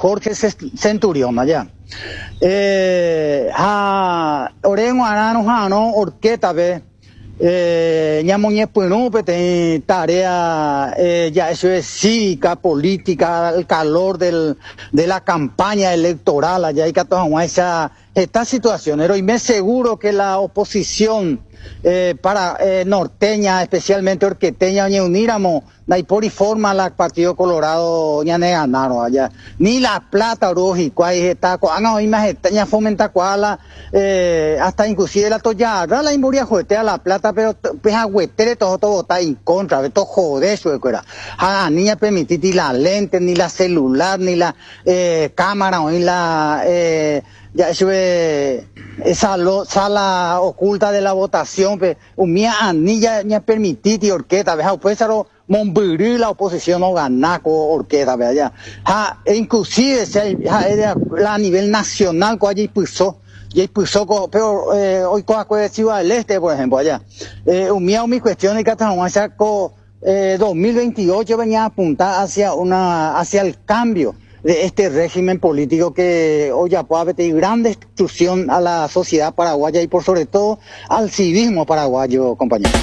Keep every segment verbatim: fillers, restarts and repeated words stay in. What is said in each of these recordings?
Jorge Centurión allá. Eh, ha, orengo anano hano orqueta ve. Eh, ñamoñe punupe te tarea, eh, ya eso es cívica, política, el calor del, de la campaña electoral, allá hay que tomar esa, esta situación, pero y me seguro que la oposición eh, para eh, norteña, especialmente orqueteña, ñe uníramos, y por y forma la Partido Colorado ña ne ganaron allá, ni la plata lógico ahí está, cuando hay más ña fomenta cuala, eh, hasta inclusive la toya, la imburia juetea la plata, pero pues a huetere todo todo está en contra, todo joder eso era, a niña permitir ni la lente, ni la celular, ni la eh, cámara, ni la eh, ya eso es esa lo, sala oculta de la votación, pues un mía anilla ni permitir y orquesta, ves, pues eso Monburí la oposición no gana con orquesta, ¿verdad? Ha, e inclusive se, ha, a nivel nacional, con allí puso, y puso, pero eh, hoy con la Ciudad del Este, por ejemplo, allá. Eh, un mío, mi cuestión de Cataluña, con eh, dos mil veintiocho venía a apuntar hacia una, hacia el cambio de este régimen político que hoy ya puede haber gran destrucción a la sociedad paraguaya y por sobre todo al civismo paraguayo, compañero.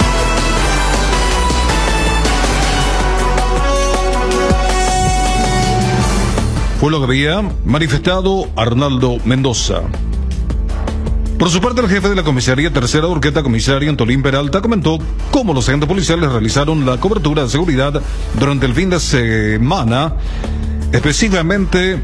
Fue lo que había manifestado Arnaldo Mendoza. Por su parte, el jefe de la comisaría tercera de Urqueta, comisario Antolín Peralta, comentó cómo los agentes policiales realizaron la cobertura de seguridad durante el fin de semana, específicamente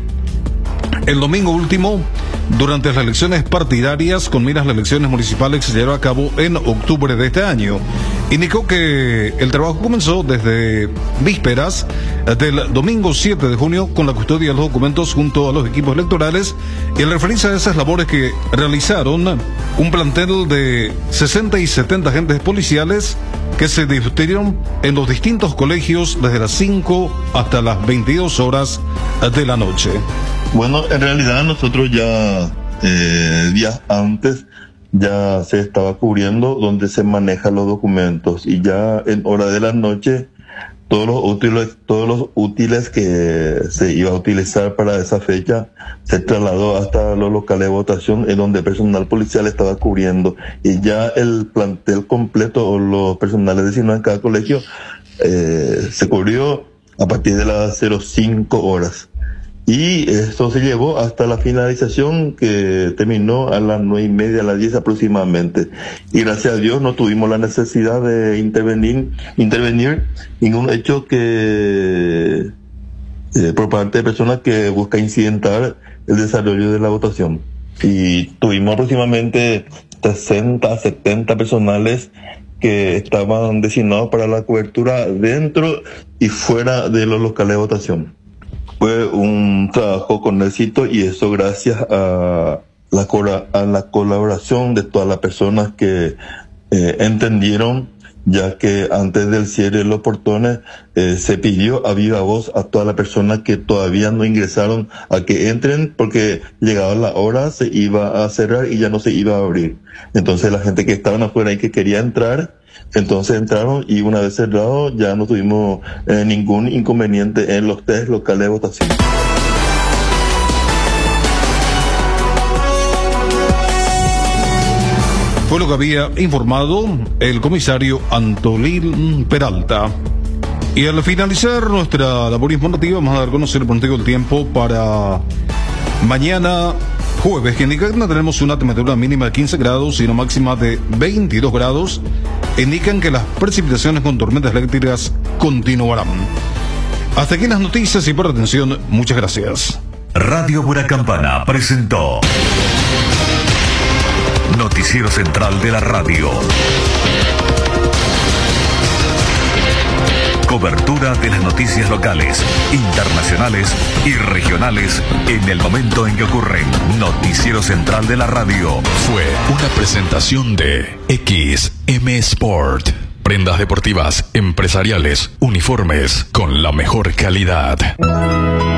el domingo último, durante las elecciones partidarias con miras a las elecciones municipales que se llevaron a cabo en octubre de este año. Indicó que el trabajo comenzó desde vísperas del domingo siete de junio con la custodia de los documentos junto a los equipos electorales, y al referirse a esas labores que realizaron un plantel de sesenta y setenta agentes policiales que se distribuyeron en los distintos colegios desde las cinco hasta las veintidós horas de la noche. Bueno, en realidad nosotros ya eh, días antes ya se estaba cubriendo donde se manejan los documentos, y ya en hora de la noche todos los útiles, todos los útiles que se iba a utilizar para esa fecha se trasladó hasta los locales de votación en donde el personal policial estaba cubriendo, y ya el plantel completo o los personales designados en cada colegio eh, se cubrió a partir de las cero cinco horas. Y esto se llevó hasta la finalización, que terminó a las nueve y media, a las diez aproximadamente. Y gracias a Dios no tuvimos la necesidad de intervenir, intervenir en un hecho que, eh, por parte de personas que buscan incidentar el desarrollo de la votación. Y tuvimos aproximadamente sesenta, setenta personales que estaban designados para la cobertura dentro y fuera de los locales de votación. Fue un trabajo con éxito, y eso gracias a la, a la colaboración de todas las personas que eh, entendieron, ya que antes del cierre de los portones eh, se pidió a viva voz a todas las personas que todavía no ingresaron a que entren, porque llegada la hora se iba a cerrar y ya no se iba a abrir. Entonces la gente que estaban afuera y que quería entrar, entonces entraron, y una vez cerrado ya no tuvimos eh, ningún inconveniente en los tres locales de votación. Fue lo que había informado el comisario Antolín Peralta. Y al finalizar nuestra labor informativa, vamos a dar a conocer el pronóstico del tiempo para mañana jueves, que indica que tenemos una temperatura mínima de quince grados y una máxima de veintidós grados. Indican que las precipitaciones con tormentas eléctricas continuarán. Hasta aquí las noticias, y por atención, muchas gracias. Radio Buena Campana presentó Noticiero Central de la Radio. Cobertura de las noticias locales, internacionales y regionales en el momento en que ocurren. Noticiero Central de la Radio fue una presentación de X M Sport. Prendas deportivas, empresariales, uniformes con la mejor calidad.